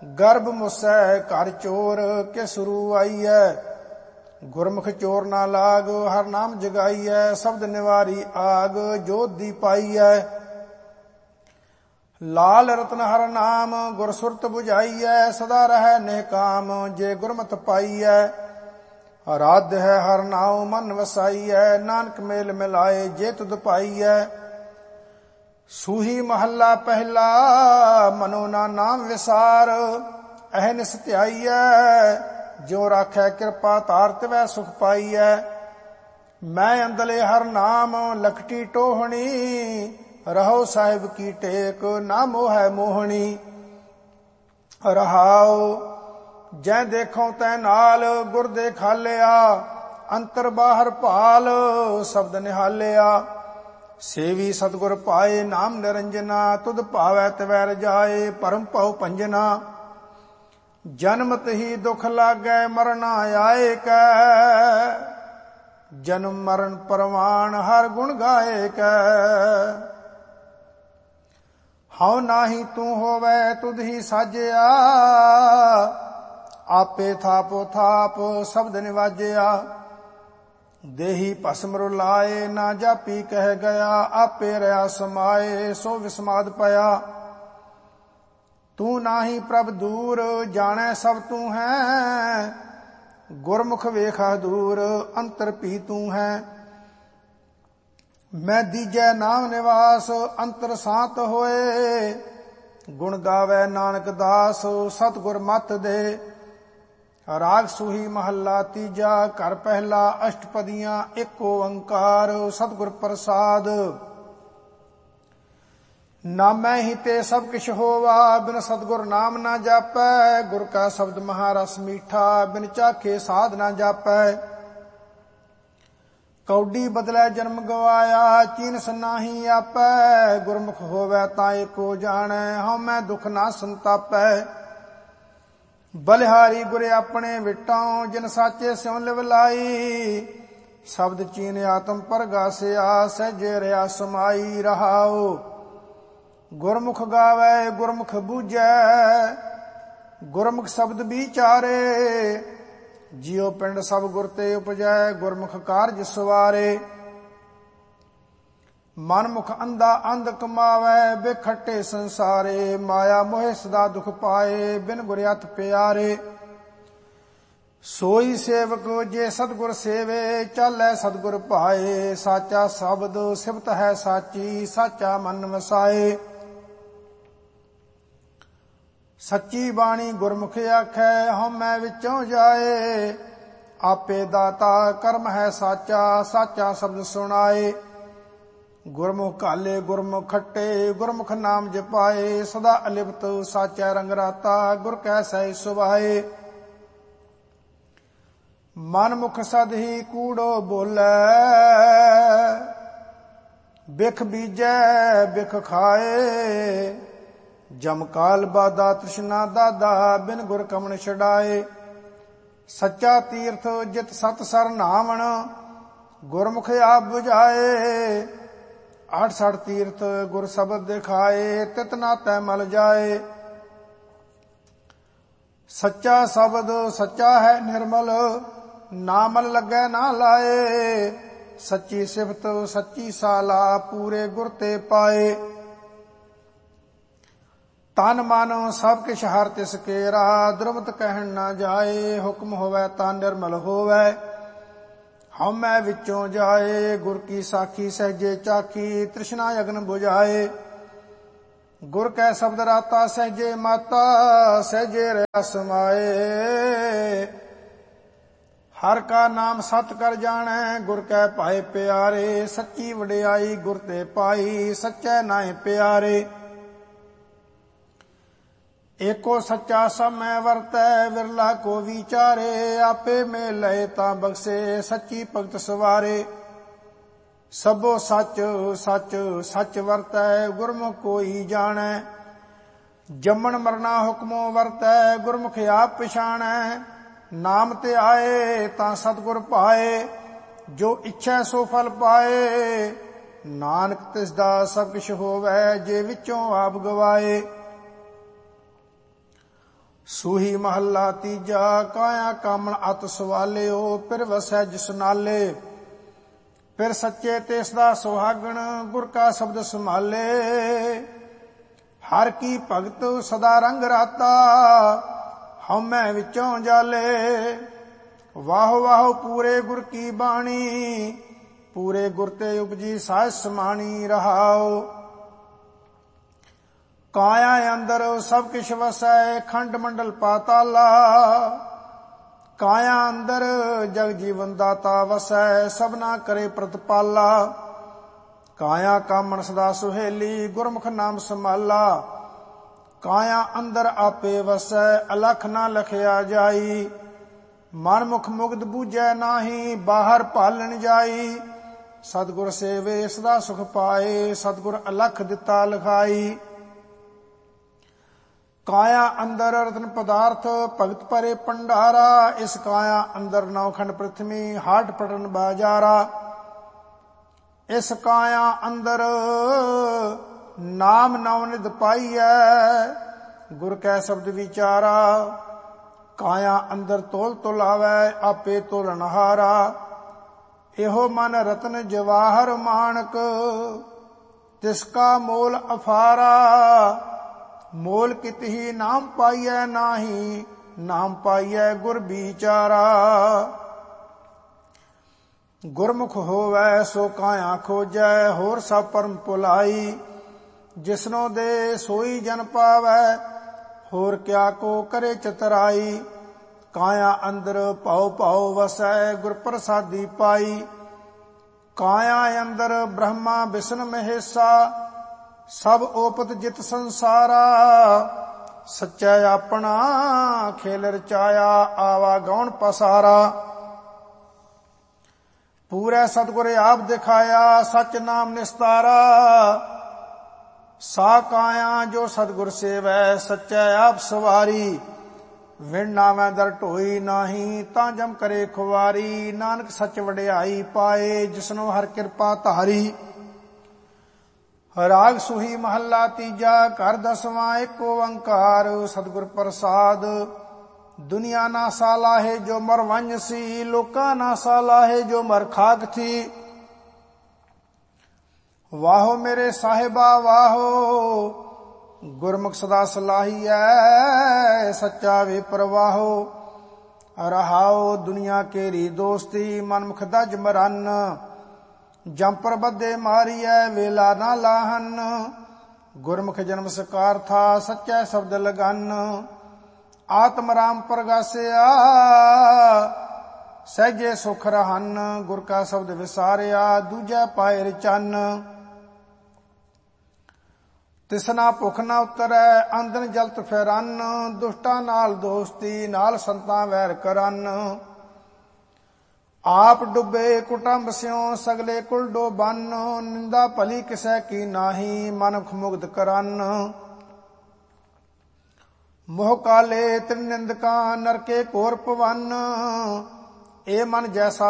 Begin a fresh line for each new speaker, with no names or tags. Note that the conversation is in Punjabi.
ਗਰਭ ਮੁਸੈ ਘਰ ਚੋਰ ਕਿਸ ਰੂ ਆਈਐ। ਗੁਰਮੁਖ ਚੋਰ ਨਾ ਲਾਗ ਹਰ ਨਾਮ ਜਗਾਈਐ। ਸ਼ਬਦ ਨਿਵਾਰੀ ਆਗ ਜੋਤ ਦੀ ਪਾਈਐ। ਲਾਲ ਰਤਨ ਹਰ ਨਾਮ ਗੁਰ ਸੁਰਤ 부ਝਾਈਐ। ਸਦਾ ਰਹਿ ਨਿਹਕਾਮ ਜੇ ਗੁਰਮਤਿ ਪਾਈਐ। ਰਾਧ ਹੈ ਹਰ ਨਾਉ ਮਨ ਵਸਾਈਐ। ਨਾਨਕ ਮੇਲ ਮਿਲਾਏ ਜੇ ਤੁਧ ਪਾਈਐ। ਸੂਹੀ ਮਹੱਲਾ ਪਹਿਲਾ ਮਨੋ ਨਾ ਨਾਮ ਵਿਸਾਰ। ਅਹਨਿਸ ਧਿਆਈਐ ਜੋ ਰਾਖੈ ਕਿਰਪਾ ਧਾਰ ਤਿਵੈ ਸੁਖ ਪਾਈਐ। ਮੈਂ ਅੰਦਲੇ ਹਰ ਨਾਮ ਲਖਟੀ ਟੋਹਣੀ। ਰਹੋ ਸਾਹਿਬ ਕੀ ਟੇਕ ਨਾ ਮੋਹੈ ਮੋਹਣੀ। ਰਹਾਉ ਜੈ ਦੇਖੋ ਤੈ ਨਾਲ ਗੁਰ ਦੇ ਖਾਲਿਆ। ਅੰਤਰ ਬਾਹਰ ਭਾਲ ਸ਼ਬਦ ਨਿਹਾਲਿਆ। ਸੇਵੀ ਸਤਿਗੁਰ ਪਾਏ ਨਾਮ ਨਿਰੰਜਨਾ। ਤੁਧ ਭਾਵੈ ਤਿਵੈ ਰਜਾਏ ਭਰਮ ਭਉ ਭੰਜਨਾ। ਜਨਮਤ ਹੀ ਦੁਖ ਲਾਗੈ ਮਰਨਾ ਆਏ ਕੈ। ਜਨਮ ਮਰਨ ਪਰਵਾਨ ਹਰ ਗੁਣ ਗਾਏ ਕੈ। ਹਉ ਨਾਹੀ ਤੂੰ ਹੋਵੈ ਤੁਧ ਹੀ ਸਾਜਿਆ। ਆਪੇ ਥਾਪੋ ਥਾਪ ਸ਼ਬਦ ਨਿਵਾਜਿਆ। ਦੇਹੀ ਭਸਮ ਰੁਲਾਏ ਨਾ ਜਾਪੀ ਕਹਿ ਗਿਆ। ਆਪੇ ਰਿਆ ਸਮਾਏ ਸੋ ਵਿਸਮਾਦ ਪਿਆ। ਤੂੰ ਨਾਹੀ ਪ੍ਰਭ ਦੂਰ ਜਾਣੈ ਸਭ ਤੂੰ ਹੈ। ਗੁਰਮੁਖ ਵੇਖਾ ਦੂਰ ਅੰਤਰ ਭੀ ਤੂੰ ਹੈ। ਮੈਂ ਦੀਜੈ ਨਾਮ ਨਿਵਾਸ ਅੰਤਰ ਸਾਤ ਹੋਏ। ਗੁਣ ਗਾਵੇ ਨਾਨਕ ਦਾਸ ਸਤਿਗੁਰ ਮੱਤ ਦੇ। ਰਾਗ ਸੂਹੀ ਮਹੱਲਾ ਤੀਜਾ ਘਰ ਪਹਿਲਾ ਅਸ਼ਟਪਦੀਆਂ ਇੱਕ ਓੰਕਾਰ ਸਤਿਗੁਰ ਪ੍ਰਸਾਦ। ਨਾਮੈ ਹੀ ਤੇ ਸਭ ਕਿਛ ਹੋਵਾ ਬਿਨ ਸਤਿਗੁਰ ਨਾਮ ਨਾ ਜਾਪੈ। ਗੁਰ ਕਾ ਸ਼ਬਦ ਮਹਾਰਸ ਮੀਠਾ ਬਿਨ ਚਾਖੇ ਸਾਧ ਨਾ ਜਾਪੈ। ਕੌਡੀ ਬਦਲੇ ਜਨਮ ਗਵਾਇਆ ਚੀਨਸ ਨਾਹੀ ਆਪੈ। ਗੁਰਮੁਖ ਹੋਵੈ ਤਾਂ ਏਕੋ ਜਾਣੈ ਹਉਮੈ ਦੁਖ ਨਾ ਸੰਤਾਪੈ। ਬਲਿਹਾਰੀ ਗੁਰ ਆਪਣੇ ਵਿਟਾਉ ਜਿਨ ਸਾਚੇ ਸਿਉ ਲਿਵ ਲਾਈ। ਸ਼ਬਦ ਚੀਨ ਆਤਮ ਪਰਗਾਸਿਆ ਸਹਿਜੇ ਰਿਆ ਸਮਾਈ। ਰਹਾਉ ਗੁਰਮੁਖ ਗਾਵੇ ਗੁਰਮੁਖ ਬੂਝੈ। ਗੁਰਮੁਖ ਸ਼ਬਦ ਵਿਚਾਰੇ ਜਿਉ ਪਿੰਡ ਸਭ ਗੁਰ ਤੇ ਉਪਜੈ। ਗੁਰਮੁਖ ਕਾਰਜ ਸਵਾਰੇ ਮਨਮੁਖ ਅੰਧਾ ਅੰਧ ਕਮਾਵੇ। ਬੇਖੱਟੇ ਸੰਸਾਰੇ ਮਾਇਆ ਮੋਹਿ ਸਦਾ ਦੁਖ ਪਾਏ। ਬਿਨ ਗੁਰ ਅਥ ਪਿਆਰੇ ਸੋਈ ਸੇਵਕ ਜੇ ਸਤਿਗੁਰ ਸੇਵੇ। ਚਾਲੈ ਸਤਿਗੁਰ ਭਾਏ ਸਾਚਾ ਸ਼ਬਦ ਸਿਫਤ ਹੈ ਸਾਚੀ। ਸਾਚਾ ਮਨ ਵਸਾਏ ਸੱਚੀ ਬਾਣੀ ਗੁਰਮੁਖ ਆਖੈ ਹਉਮੈ ਵਿੱਚੋਂ ਜਾਏ। ਆਪੇ ਦਾਤਾ ਕਰਮ ਹੈ ਸਾਚਾ। ਸਾਚਾ ਸ਼ਬਦ ਸੁਣਾਏ ਗੁਰਮੁਖ ਕਾਲੇ ਗੁਰਮੁਖ ਖੱਟੇ। ਗੁਰਮੁਖ ਨਾਮ ਜਪਾਏ ਸਦਾ ਅਲਿਪਤ ਸਾਚਾ ਰੰਗ ਰਾਤਾ। ਗੁਰ ਕੈ ਸਹਿ ਸੁਭਾਏ ਮਨ ਮੁਖ ਸਦ ਹੀ ਕੂੜੋ ਬੋਲੇ। ਬਿਖ ਬੀਜੈ ਬਿਖ ਖਾਏ। ਜਮ ਕਾਲ ਬਾਦਾ ਤ੍ਰਿਸ਼ਨਾ ਦਾਦਾ ਬਿਨ ਗੁਰ ਕਮਣ ਛਡਾਏ। ਸੱਚਾ ਤੀਰਥ ਜਿਤ ਸਤ ਸਰ ਨਾਵਣ ਗੁਰਮੁਖ ਆਪ 부ਝਾਏ। 68 ਤੀਰਥ ਗੁਰ ਸ਼ਬਦ ਦਿਖਾਏ ਤਿਤ ਨਾਤੈ ਮਲ ਜਾਏ। ਸੱਚਾ ਸ਼ਬਦ ਸੱਚਾ ਹੈ ਨਿਰਮਲ ਨਾ ਮਲ ਲੱਗੈ ਨਾ ਲਾਏ। ਸੱਚੀ ਸਿਫਤ ਸੱਚੀ ਸਾਲਾ ਪੂਰੇ ਗੁਰ ਤੇ ਪਾਏ। ਤਨ ਮਨ ਸਭ ਕਿਛ ਹਰ ਤਿਸ ਕੇਰਾ ਦੁਰਮਤ ਕਹਿਣ ਨਾ ਜਾਏ। ਹੁਕਮ ਹੋਵੈ ਤਾਂ ਨਿਰਮਲ ਹੋਵੈ ਹਉਮੈ ਵਿੱਚੋਂ ਜਾਏ। ਗੁਰ ਕੀ ਸਾਖੀ ਸਹਿਜੇ ਚਾਖੀ ਤ੍ਰਿਸ਼ਨਾ ਅਗਨ 부ਝਾਏ। ਗੁਰ ਕੈ ਸ਼ਬਦ ਰਾਤਾ ਸਹਿਜੇ ਮਾਤਾ ਸਹਿਜੇ ਰਿਆ ਸਮਾਏ। ਹਰ ਕਾ ਨਾਮ ਸਤ ਕਰ ਜਾਣੈ ਗੁਰ ਕੈ ਭਾਏ ਪਿਆਰੇ। ਸੱਚੀ ਵਡਿਆਈ ਗੁਰ ਤੇ ਪਾਈ ਸੱਚੈ ਨਾਏ ਪਿਆਰੇ। ਏਕੋ ਸੱਚਾ ਸਭ ਮੈਂ ਵਰਤੈ ਵਿਰਲਾ ਕੋ ਵਿਚਾਰੇ। ਆਪੇ ਮੇਲ ਲਏ ਤਾਂ ਬਖਸ਼ੇ ਸੱਚੀ ਭਗਤ ਸਵਾਰੇ। ਸਭੋ ਸੱਚ ਸੱਚ ਸੱਚ ਵਰਤੈ ਗੁਰਮੁਖ ਕੋਈ ਜਾਣੈ। ਜੰਮਣ ਮਰਨਾ ਹੁਕਮੋ ਵਰਤੈ ਗੁਰਮੁਖ ਆਪ ਪਛਾਣੈ। ਨਾਮ ਤੇ ਆਏ ਤਾਂ ਸਤਿਗੁਰ ਭਾਏ ਜੋ ਇੱਛੈ ਸੋ ਫਲ ਪਾਏ। ਨਾਨਕ ਤਿਸ ਦਾ ਸਭ ਕਿਛ ਹੋਵੈ ਜੇ ਵਿੱਚੋਂ ਆਪ ਗਵਾਏ। ਸੂਹੀ ਮਹੱਲਾ ਤੀਜਾ। ਕਾਇਆ ਕਾਮਣ ਅਤ ਸਵਾਲਿਓ, ਫਿਰ ਵਸੈ ਜਿਸ ਨਾਲੇ। ਫਿਰ ਸੱਚੇ ਤਿਸ ਦਾ ਸੁਹਾਗਣ, ਗੁਰ ਕਾ ਸ਼ਬਦ ਸੰਭਾਲੇ। ਹਰ ਕੀ ਭਗਤ ਸਦਾ ਰੰਗ ਰਾਤਾ, ਹਉਮੈ ਵਿੱਚੋਂ ਜਾਲੇ। ਵਾਹ ਵਾਹ ਪੂਰੇ ਗੁਰ ਕੀ ਬਾਣੀ, ਪੂਰੇ ਗੁਰ ਤੇ ਉਪਜੀ ਸਾਜ ਸਮਾਣੀ। ਰਹਾਉ ਕਾਇਆ ਅੰਦਰ ਸਭ ਕਿਛ ਵਸੈ, ਖੰਡ ਮੰਡਲ ਪਾਤਾਲਾ। ਕਾਇਆ ਅੰਦਰ ਜਗ ਜੀਵਨ ਦਾਤਾ ਵਸੈ, ਸਭਨਾ ਕਰੇ ਪ੍ਰਤਪਾਲਾ। ਕਾਇਆ ਕਾਮਣ ਸਦਾ ਸੁਹੇਲੀ, ਗੁਰਮੁਖ ਨਾਮ ਸੰਭਾਲਾ। ਕਾਇਆ ਅੰਦਰ ਆਪੇ ਵਸੈ, ਅਲਖ ਨਾ ਲਖਿਆ ਜਾਈ। ਮਨ ਮੁਖ ਮੁਗਧ ਬੂਝੈ ਨਾਹੀ, ਬਾਹਰ ਭਾਲਣ ਜਾਈ। ਸਤਿਗੁਰ ਸੇਵੇ ਸਦਾ ਸੁਖ ਪਾਏ, ਸਤਿਗੁਰ ਅਲਖ ਦਿੱਤਾ ਲਿਖਾਈ। ਕਾਇਆ ਅੰਦਰ ਰਤਨ ਪਦਾਰਥ, ਭਗਤ ਭਰੇ ਭੰਡਾਰਾ। ਇਸ ਕਾਇਆ ਅੰਦਰ ਨੌਖੰਡ ਪ੍ਰਿਥਵੀ, ਹਾਟ ਪਟਨ ਬਾਜਾਰਾ। ਇਸ ਕਾਇਆ ਅੰਦਰ ਨਾਮ ਨਵਨਿਧ ਪਾਈਐ, ਗੁਰ ਕੈ ਸ਼ਬਦ ਵਿਚਾਰਾ। ਕਾਇਆ ਅੰਦਰ ਤੋਲ ਤੁਲਾਵੈ, ਆਪੇ ਤੋਲਨਹਾਰਾ। ਇਹੋ ਮਨ ਰਤਨ ਜਵਾਹਰ ਮਾਣਕ, ਤਿਸ ਕਾ ਮੋਲ ਅਫਾਰਾ। ਮੋਲ ਕਿਤਹੀ ਨਾਮ ਪਾਈਐ ਨਾਹੀ, ਨਾਮ ਪਾਈਐ ਗੁਰ ਵਿਚਾਰਾ। ਗੁਰਮੁਖ ਹੋਵੈ ਸੋ ਕਾਇਆ ਖੋਜੈ, ਹੋਰ ਸਭ ਪਰਮ ਭੁਲਾਈ। ਜਿਸਨੋ ਦੇ ਸੋਈ ਜਨ ਪਾਵੈ, ਹੋਰ ਕਿਆ ਕੋ ਕਰੇ ਚਤਰਾਈ। ਕਾਇਆ ਅੰਦਰ ਭਉ ਭਉ ਵਸੈ, ਗੁਰ ਪ੍ਰਸਾਦੀ ਪਾਈ। ਕਾਇਆ ਅੰਦਰ ਬ੍ਰਹਮਾ ਵਿਸ਼ਨ ਮਹੇਸ਼ਾ, ਸਭ ਓਪਤ ਜਿਤ ਸੰਸਾਰਾ। ਸੱਚਾ ਆਪਣਾ ਖੇਲ ਰਚਾਇਆ, ਆਵਾ ਗੌਣ ਪਸਾਰਾ। ਪੂਰੇ ਸਤਿਗੁਰ ਆਪ ਦਿਖਾਇਆ, ਸਚ ਨਾਮ ਨਿਸਤਾਰਾ। ਸਾ ਕਾਇਆ ਜੋ ਸਤਿਗੁਰ ਸੇਵੈ, ਸੱਚਾ ਆਪ ਸਵਾਰੀ। ਵਿਣ ਨਾਵੈ ਦਰ ਢੋਈ ਨਾਹੀ, ਤਾਂ ਜਮ ਕਰੇ ਖੁਵਾਰੀ। ਨਾਨਕ ਸੱਚ ਵਡਿਆਈ ਪਾਏ, ਜਿਸਨੂੰ ਹਰ ਕਿਰਪਾ ਧਾਰੀ। ਰਾਗ ਸੂਹੀ ਮਹੱਲਾ ਤੀਜਾ। ਘਰ ਦਸਵਾਂ ਏਕ ਓੰਕਾਰ, ਸਤਿਗੁਰ ਪ੍ਰਸਾਦ। ਦੁਨੀਆ ਨਾ ਸਾਲਾਹੇ ਜੋ ਮਰ ਵੰਝ ਸੀ, ਲੋਕਾਂ ਨਾ ਸਾਲਾਹੇ ਜੋ ਮਰ ਖਾਕ ਥੀ। ਵਾਹੋ ਮੇਰੇ ਸਾਹਿਬਾ ਵਾਹੋ, ਗੁਰਮੁਖ ਸਦਾ ਸਲਾਹੀਐ, ਸੱਚਾ ਵੇ ਪ੍ਰਵਾਹੋ। ਰਹਾਉ ਦੁਨੀਆ ਕੇਰੀ ਦੋਸਤੀ, ਮਨਮੁਖ ਦਜ ਮਰਨ। ਜੰਪਰ ਬੱਧੇ ਮਾਰੀਐ, ਵੇਲਾ ਨਾ ਲਾਹਨ। ਗੁਰਮੁਖ ਜਨਮ ਸਕਾਰ ਥਾ, ਸੱਚਾ ਸ਼ਬਦ ਲਗਨ। ਆਤਮ ਰਾਮ ਪ੍ਰਗਾਸਿਆ, ਸਹਿਜੇ ਸੁਖ ਰਹਨ। ਗੁਰ ਕਾ ਸ਼ਬਦ ਵਿਸਾਰਿਆ, ਦੂਜੈ ਪਾਏ ਰਚਨ। ਤਿਸਨਾ ਭੁਖ ਨਾ ਉਤਰੈ, ਆਂਦਨ ਜਲਤ ਫਿਰਨ। ਦੁਸ਼ਟਾਂ ਨਾਲ ਦੋਸਤੀ, ਨਾਲ ਸੰਤਾਂ ਵੈਰ ਕਰਨ। ਆਪ ਡੁੱਬੇ ਕੁਟੰਬ ਸਿਉ, ਸਗਲੇ ਕੁਲ ਡੋਬਨ। ਨਿੰਦਾ ਭਲੀ ਕਿਸੈ ਕੀ ਨਾਹੀ, ਮਨੁਖ ਮੁਗਧ ਕਰਨ। ਮੋਹ ਕਾਲੇ ਤ੍ਰਿਨਿੰਦਕਾਂ, ਨਰਕੇ ਘੋਰ ਭਵਨ। ਇਹ ਮਨ ਜੈਸਾ